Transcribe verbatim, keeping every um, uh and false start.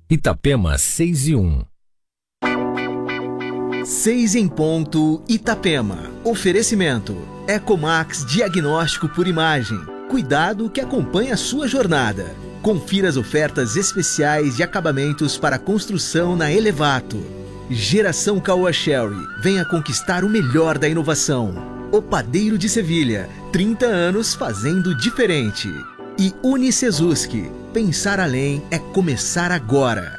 Itapema seis e um. seis em ponto, Itapema. Oferecimento: Ecomax Diagnóstico por Imagem. Cuidado que acompanha a sua jornada. Confira as ofertas especiais de acabamentos para construção na Elevato. Geração Caoa Sherry. Venha conquistar o melhor da inovação. O Padeiro de Sevilha. trinta anos fazendo diferente. E Unicesuski. Pensar além é começar agora.